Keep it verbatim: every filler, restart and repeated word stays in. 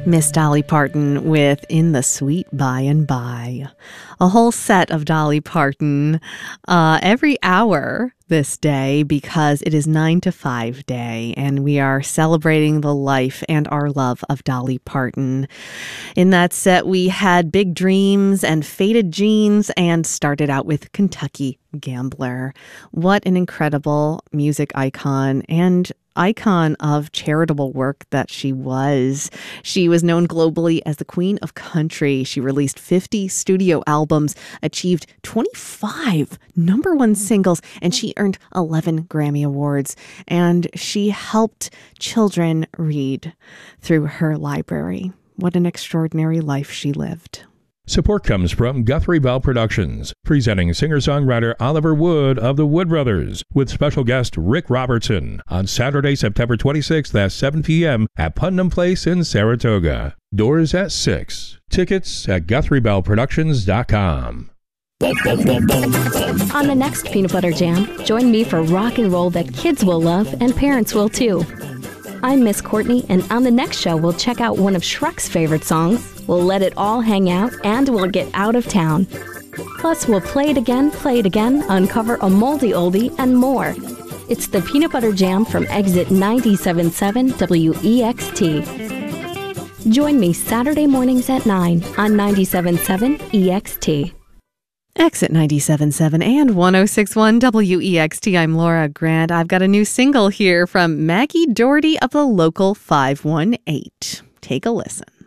Miss Dolly Parton with In the Sweet By and By. A whole set of Dolly Parton uh, every hour this day because it is nine to five day and we are celebrating the life and our love of Dolly Parton. In that set, we had Big Dreams and Faded Jeans and started out with Kentucky Gambler. What an incredible music icon and icon of charitable work that she was. She was known globally as the Queen of Country. She released fifty studio albums, achieved twenty-five number one singles, and she earned eleven Grammy Awards. And she helped children read through her library. What an extraordinary life she lived. Support comes from Guthrie Bell Productions, presenting singer-songwriter Oliver Wood of the Wood Brothers, with special guest Rick Robertson, on Saturday, September twenty-sixth at seven p.m. at Putnam Place in Saratoga. Doors at six. Tickets at guthrie bell productions dot com. On the next Peanut Butter Jam, join me for rock and roll that kids will love and parents will too. I'm Miss Courtney, and on the next show, we'll check out one of Shrek's favorite songs, we'll let it all hang out, and we'll get out of town. Plus, we'll play it again, play it again, uncover a moldy oldie, and more. It's the Peanut Butter Jam from Exit ninety-seven point seven W E X T. Join me Saturday mornings at nine on ninety-seven point seven E X T. Exit ninety-seven point seven and one oh six point one W E X T. I'm Laura Grant. I've got a new single here from Maggie Doherty of the Local five one eight. Take a listen.